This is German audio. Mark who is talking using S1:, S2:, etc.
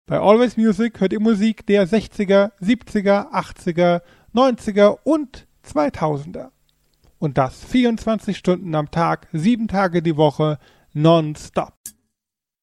S1: Bei Always Music hört ihr Musik der 60er, 70er, 80er, 90er und 2000er. Und das 24 Stunden am Tag, 7 Tage die Woche, nonstop.